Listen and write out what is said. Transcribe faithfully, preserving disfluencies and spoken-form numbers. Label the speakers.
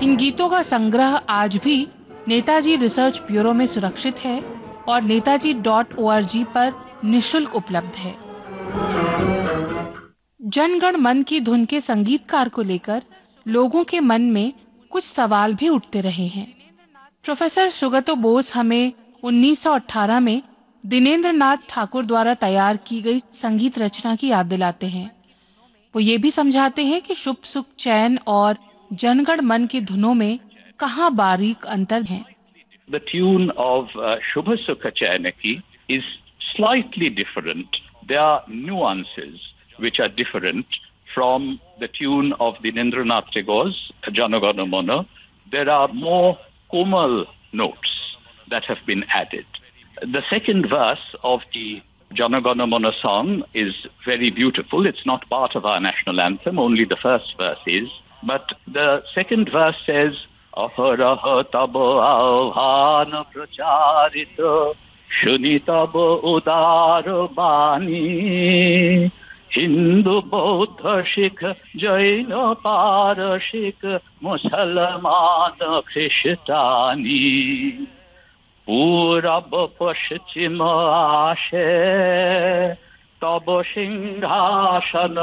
Speaker 1: इन गीतों का संग्रह आज भी नेताजी रिसर्च ब्यूरो में सुरक्षित है और Netaji dot O R G पर निःशुल्क उपलब्ध है। जन गण मन की धुन के संगीतकार को लेकर लोगों के मन में कुछ सवाल भी उठते रहे हैं। प्रोफेसर सुगतो बोस हमें उन्नीस सौ अठारह में दिनेंद्र नाथ ठाकुर द्वारा तैयार की गई संगीत रचना की याद दिलाते हैं। वो ये भी समझाते हैं कि शुभ सुख चैन और जनगण मन की धुनों में कहाँ बारीक अंतर है।
Speaker 2: The tune of uh, Shubha Sukha Chayanaki is slightly different. There are nuances which are different from the tune of Dineन्द्ranath Tagore's Jana Gana Mana. There are more komal notes that have been added. The second verse of the Jana Gana Mana song is very beautiful. It's not part of our national anthem, only the first verse is. But the second verse says, Aharaha tabo avhana pracharita shuni tabo udara bani Hindu Buddha Sikh Jaina Parashik Musalmana Krishtani Purab Paschima Ashe Tabo Singhasana